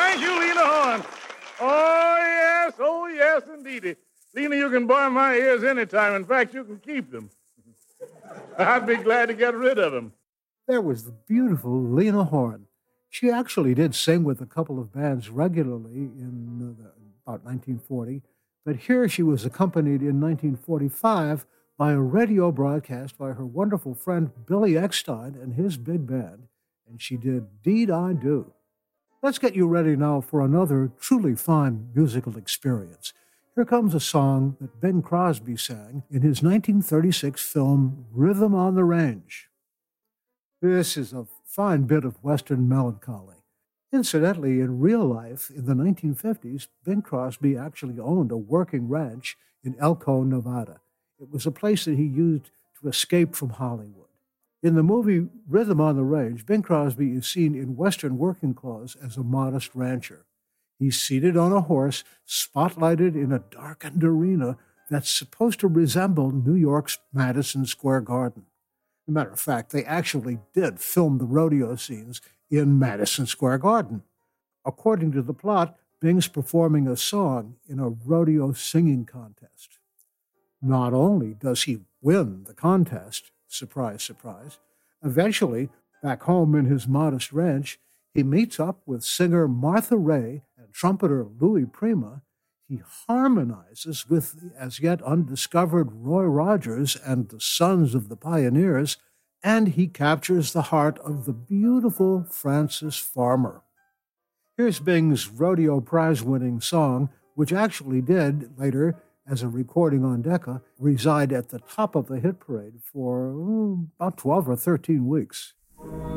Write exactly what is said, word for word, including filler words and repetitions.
Thank you, Lena Horne. Oh, yes, oh, yes, indeedy. Lena, you can borrow my ears anytime. In fact, you can keep them. I'd be glad to get rid of them. There was the beautiful Lena Horne. She actually did sing with a couple of bands regularly in uh, about nineteen forty, but here she was accompanied in nineteen forty-five by a radio broadcast by her wonderful friend Billy Eckstein and his big band, and she did Deed I Do. Let's get you ready now for another truly fine musical experience. Here comes a song that Bing Crosby sang in his nineteen thirty-six film Rhythm on the Range. This is a fine bit of Western melancholy. Incidentally, in real life, in the nineteen fifties, Bing Crosby actually owned a working ranch in Elko, Nevada. It was a place that he used to escape from Hollywood. In the movie Rhythm on the Range, Bing Crosby is seen in Western working clothes as a modest rancher. He's seated on a horse, spotlighted in a darkened arena that's supposed to resemble New York's Madison Square Garden. As a matter of fact, they actually did film the rodeo scenes in Madison Square Garden. According to the plot, Bing's performing a song in a rodeo singing contest. Not only does he win the contest, surprise, surprise, eventually, back home in his modest ranch, he meets up with singer Martha Raye and trumpeter Louis Prima. He harmonizes with the as yet undiscovered Roy Rogers and the Sons of the Pioneers, and he captures the heart of the beautiful Frances Farmer. Here's Bing's rodeo prize-winning song, which actually did, later, as a recording on Decca, reside at the top of the hit parade for oh, about twelve or thirteen weeks.